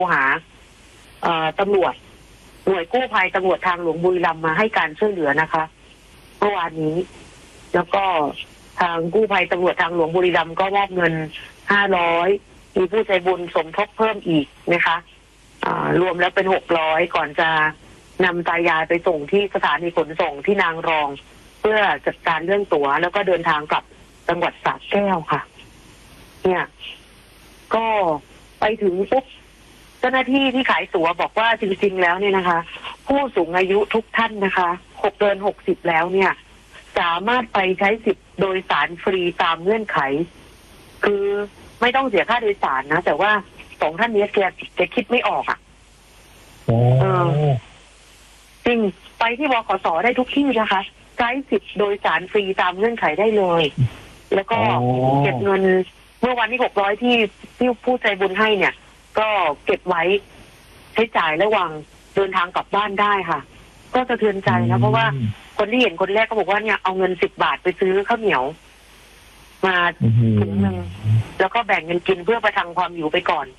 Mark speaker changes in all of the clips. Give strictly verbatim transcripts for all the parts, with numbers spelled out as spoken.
Speaker 1: หาตำรวจหน่วยกู้ภัยตำรวจทางหลวงบุรีรัมย์มาให้การช่วยเหลือนะคะเมื่อวานนี้แล้วก็ทางกู้ภัยตำรวจทางหลวงบุรีรัมย์ก็มอบเงินห้าร้อยมีผู้ใจบุญสมทบเพิ่มอีกนะคะรวมแล้วเป็นหกร้อยก่อนจะนำตายายไปส่งที่สถานีขนส่งที่นางรองเพื่อจัดการเรื่องตั๋วแล้วก็เดินทางกลับจังหวัดสระแก้วค่ะเนี่ยก็ไปถึงปุ๊บเจ้าหน้าที่ที่ขายตั๋วบอกว่าจริงๆแล้วเนี่ยนะคะผู้สูงอายุทุกท่านนะคะหกเกินหกสิบแล้วเนี่ยสามารถไปใช้สิทธิ์โดยสารฟรีตามเงื่อนไขคือไม่ต้องเสียค่าโดยสารนะแต่ว่าสองท่านนี้แกแกคิดไม่ออกอ่ะเออจริงไปที่บขสได้ทุกที่นะคะใช้สิทธิ์โดยสารฟรีตามเงื่อนไขได้เลยแล้วก็เก็บเงินเมื่อวันที่หกร้อยที่ที่ผู้ใจบุญให้เนี่ยก็เก็บไว้ใช้จ่ายระหว่างเดินทางกลับบ้านได้ค่ะก็สะเทือนใจนะเพราะว่าคนที่เห็นคนแรกก็บอกว่าเนี่ยเอาเงินสิบบาทไปซื้อข้าวเหนียวมาถุงหนึ่งแล้วก็แบ่งเงินกินเพื่อประทังความหิวไปก่อน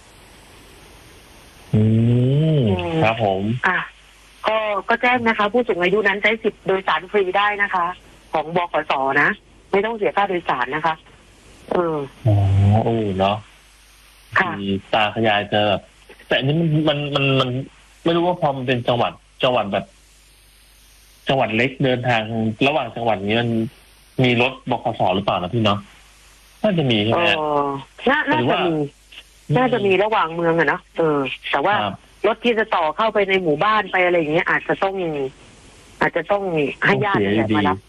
Speaker 2: อืมครับผม
Speaker 1: อ่ะก็ก็แจ้งนะคะผู้สูงอายุนั้นใช้สิทธิ์โดยสารฟรีได้นะคะ ของบขสนะไม่ต้องเสียค่าโดยสารนะคะเออ
Speaker 2: อ๋อโอ้เนาะมีตาขยายจะแบบแต่อันนี้มันมันมันมันไม่รู้ว่าพอมันเป็นจังหวัดจังหวัดแบบจังหวัดเล็กเดินทางระหว่างจังหวัดนี้มันมีรถบขสหรือเปล่านะพี่เนาะน่าจะมีใช่ไหม
Speaker 1: อ๋อน่าน่าจะมีน่าจะมีระหว่างเมืองอะเนาะเออแต่ว่ารถที่จะต่อเข้าไปในหมู่บ้านไปอะไรอย่างเงี้ยอาจจะต้องอาจจะต้องให้ญาติเนี่ยมารับ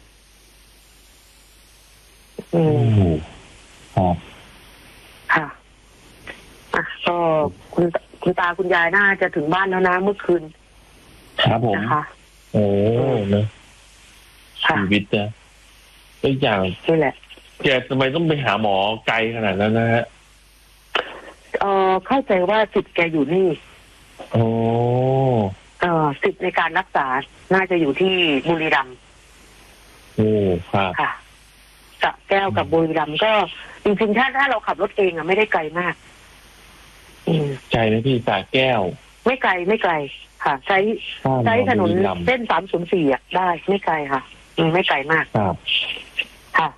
Speaker 1: อืม
Speaker 2: ครับ
Speaker 1: ค่ะอ่ะก็คุณคุณตาคุณยายน่าจะถึงบ้านแล้วนะเมื่อคืน
Speaker 2: ครับผม
Speaker 1: นะคะ
Speaker 2: โอ้เนอะชีวิตนะตัวอย่าง
Speaker 1: นี่แหละ
Speaker 2: แกทำไมต้องไปหาหมอไกลขนาดนั้นนะฮะ
Speaker 1: เออเข้าใจว่าสิทธิ์แกอยู่นี่
Speaker 2: โอ้
Speaker 1: เออสิทธิ์ในการรักษาน่าจะอยู่ที่บุรีรัมย์
Speaker 2: โอ้ครับ
Speaker 1: ค่ะสระแก้วกับบุรีรัมย์ก็จริงๆถ้าถ้าเราขับรถเองอ่ะไม่ได้ไกลมาก
Speaker 2: ไกลไหมพี่สระแก้ว
Speaker 1: ไม่ไกลไม่ไกลค่ะใช้ใช้ถนนเส้นสามศูนย์สี่อ่ะได้ไม่ไกลค่ะไม่ไกลมาก
Speaker 2: ครับ
Speaker 1: ค่ะ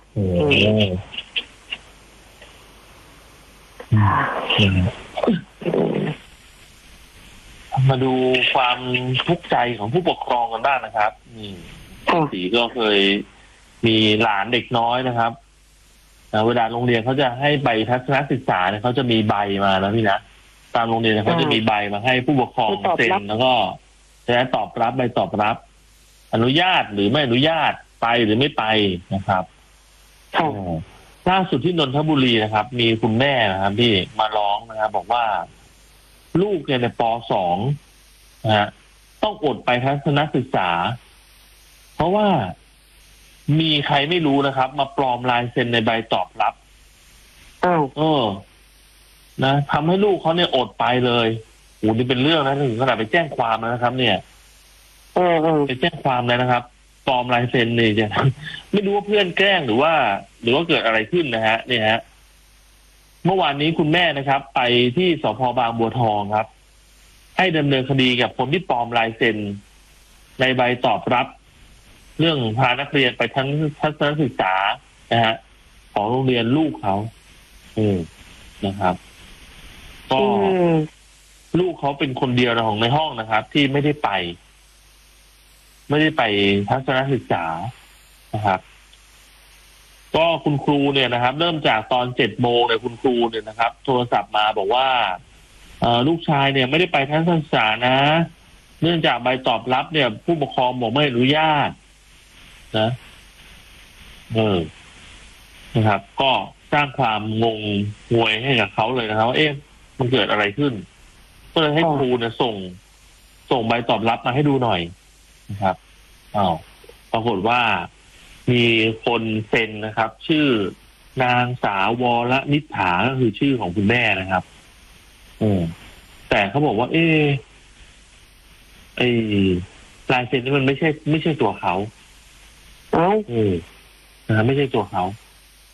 Speaker 2: มาดูความทุกข์ใจของผู้ปกครองกันบ้างนะครับนี่สีก็เคยมีหลานเด็กน้อยนะครับเวลาโรงเรียนเขาจะให้ใบทัศนศึกษาเนี่ยเขาจะมีใบมาแล้วพี่นะตามโรงเรียนเขาจะมีใบมาให้ผู้ปกครองเซ็นแล้วก็จะตอบรับใบตอบรับอนุญาตหรือไม่อนุญาตไปหรือไม่ไปนะครับล่าสุดที่นนทบุรีนะครับมีคุณแม่นะครับที่มาร้องนะครับบอกว่าลูกเนี่ยในป.สองนะฮะต้องอดไปทัศนศึกษาเพราะว่ามีใครไม่รู้นะครับมาปลอมลายเซ็นในใบตอบรับ
Speaker 1: อ้าว
Speaker 2: เออนะทำให้ลูกเขาเนี่ยอดไปเลยโอ้นี่เป็นเรื่องนะถึงขนาดไปแจ้งความนะครับเนี่ย
Speaker 1: เออ
Speaker 2: ไปแจ้งความเลยนะครับปลอมลายเซ็นนี่จะไม่รู้ว่าเพื่อนแกล้งหรือว่าหรือว่าเกิดอะไรขึ้นนะฮะเนี่ยฮะเมื่อวานนี้คุณแม่นะครับไปที่สภ.บางบัวทองครับให้ดำเนินคดีกับคนที่ปลอมลายเซ็นในใบตอบรับเรื่องพานักเรียนไปทั้งทัศนศึกษานะฮะของโรงเรียนลูกเขาเออนะครับก็ลูกเขาเป็นคนเดียวของในห้องนะครับที่ไม่ได้ไปไม่ได้ไปทัศนศึกษานะครับก็คุณครูเนี่ยนะครับเริ่มจากตอนเจ็ดโมงเนี่ยคุณครูเนี่ยนะครับโทรศัพท์มาบอกว่าเอ่อลูกชายเนี่ยไม่ได้ไปทัศนศึกษานะเนื่องจากใบตอบรับเนี่ยผู้ปกครองบอกไม่อนุญาตนะเออนะครับ ก็สร้างความงงงวยให้กับเขาเลยนะครับว่าเอ๊ะมันเกิดอะไรขึ้นก็เลยให้ครูเนี่ยส่งส่งใบตอบรับมาให้ดูหน่อยนะครับอ้าวปรากฏว่ามีคนเซ็นนะครับ ชื่อนางสาววรนิษฐาก็คือชื่อของคุณแม่นะครับอืมแต่เขาบอกว่าเอ๊ะไอ้ลายเซ็นนี่มันไม่ใช่ไม่ใช่ตัวเขา
Speaker 1: เอ้า
Speaker 2: เออนะครับไม่ใช่ตัวเขา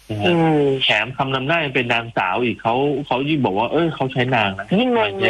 Speaker 2: นะฮะ
Speaker 1: อืม
Speaker 2: แถมคำนำหน้ายังเป็นนางสาวอีกเขาเขายิ่งบอกว่าเออเขาใช้นางนะ
Speaker 1: ยิ่งงงเลย